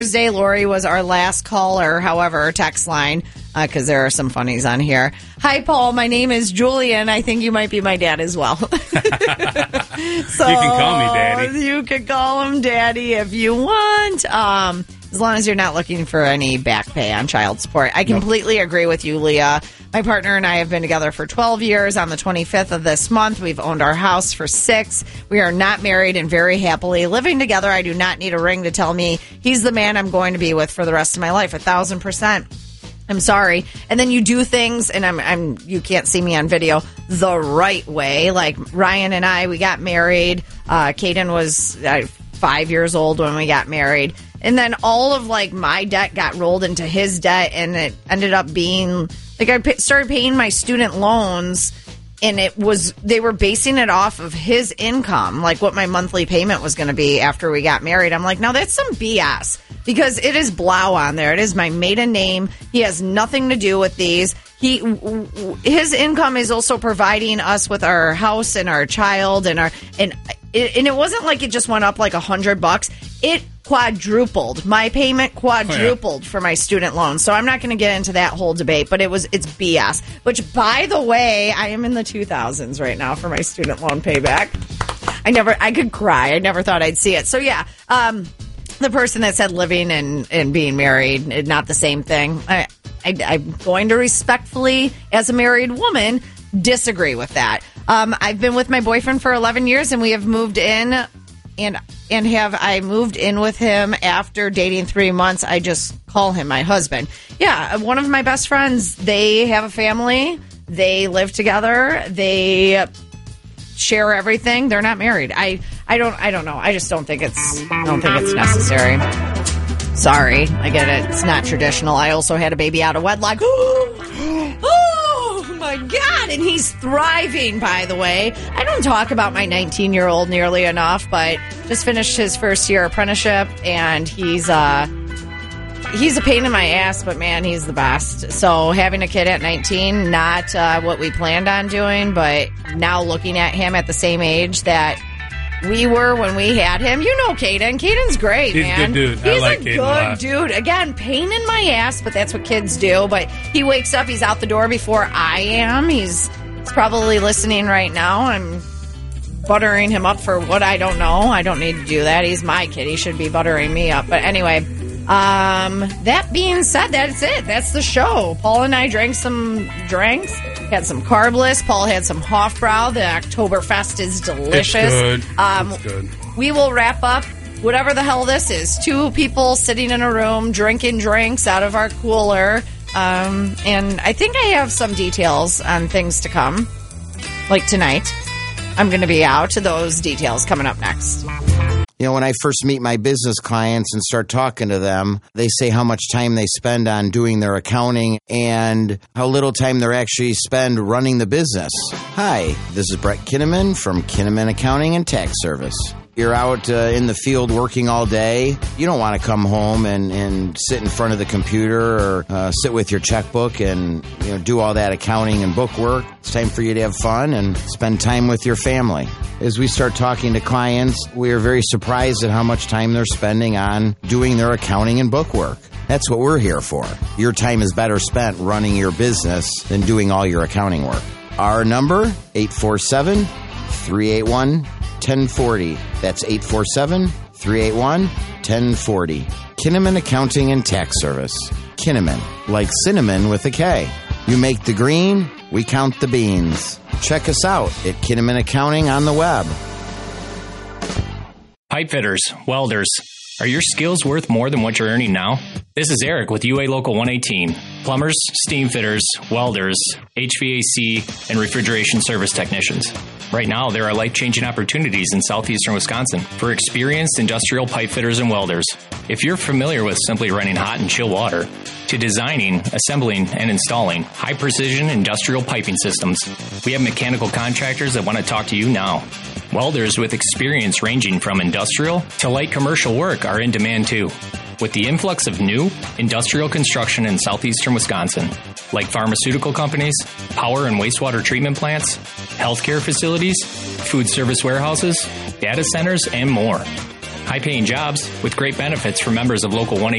Thursday, Lori was our last caller, however, text line, because there are some funnies on here. Hi, Paul. My name is Julian. I think you might be my dad as well. So, you can call me Daddy. You can call him Daddy if you want. As long as you're not looking for any back pay on child support. I completely agree with you, Leah. My partner and I have been together for 12 years. On the 25th of this month, we've owned our house for 6. We are not married and very happily living together. I do not need a ring to tell me he's the man I'm going to be with for the rest of my life. 1,000%. I'm sorry. And then you do things, and you can't see me on video, the right way. Like Ryan and I, we got married. Caden was 5 years old when we got married. And then all of my debt got rolled into his debt, and it ended up being I started paying my student loans, and they were basing it off of his income, like what my monthly payment was going to be after we got married. I'm like, no, that's some BS, because it is Blau on there. It is my maiden name. He has nothing to do with these. His income is also providing us with our house and our child and it wasn't like it just went up like $100. It quadrupled. My payment quadrupled for my student loan. So I'm not going to get into that whole debate, but it's BS. Which, by the way, I am in the 2000s right now for my student loan payback. I could cry. I never thought I'd see it. So yeah, the person that said living and being married, not the same thing. I'm going to respectfully, as a married woman, disagree with that. I've been with my boyfriend for 11 years, and we have moved in, I moved in with him after dating 3 months. I just call him my husband. Yeah, one of my best friends, they have a family. They live together. They share everything. They're not married. I don't know. I just don't think it's necessary. Sorry, I get it. It's not traditional. I also had a baby out of wedlock. Oh, my God. And he's thriving, by the way. I don't talk about my 19-year-old nearly enough, but just finished his first year apprenticeship, and he's a pain in my ass, but, man, he's the best. So having a kid at 19, not what we planned on doing, but now looking at him at the same age that we were when we had him. You know Caden. Caden's great, man. He's a good dude. He's I like a Caden a lot. good dude. Again, pain in my ass, but that's what kids do. But he wakes up, he's out the door before I am. He's probably listening right now. I'm buttering him up for what I don't know. I don't need to do that. He's my kid. He should be buttering me up. But anyway, that being said, that's it. That's the show. Paul and I drank some drinks. Had some Carbless. Paul had some Hofbrau. The Oktoberfest is delicious. It's good. We will wrap up whatever the hell this is. 2 people sitting in a room drinking drinks out of our cooler. And I think I have some details on things to come. Like tonight. I'm going to be out. Those details coming up next. You know, when I first meet my business clients and start talking to them, they say how much time they spend on doing their accounting and how little time they actually spend running the business. Hi, this is Brett Kinnaman from Kinnaman Accounting and Tax Service. You're out in the field working all day. You don't want to come home and sit in front of the computer or sit with your checkbook and do all that accounting and book work. It's time for you to have fun and spend time with your family. As we start talking to clients, we are very surprised at how much time they're spending on doing their accounting and book work. That's what we're here for. Your time is better spent running your business than doing all your accounting work. Our number, 847-381-1040. That's 847-381-1040. Kinnaman Accounting and Tax Service. Kinnaman, like cinnamon with a K. You make the green, we count the beans. Check us out at Kinnaman Accounting on the web. Pipe fitters, welders, are your skills worth more than what you're earning now? This is Eric with UA Local 118. Plumbers, steam fitters, welders, HVAC, and refrigeration service technicians. Right now, there are life-changing opportunities in southeastern Wisconsin for experienced industrial pipe fitters and welders. If you're familiar with simply running hot and chill water, to designing, assembling, and installing high-precision industrial piping systems, we have mechanical contractors that want to talk to you now. Welders with experience ranging from industrial to light commercial work are in demand too. With the influx of new industrial construction in southeastern Wisconsin, like pharmaceutical companies, power and wastewater treatment plants, healthcare facilities, food service warehouses, data centers, and more. High paying jobs with great benefits for members of Local 118.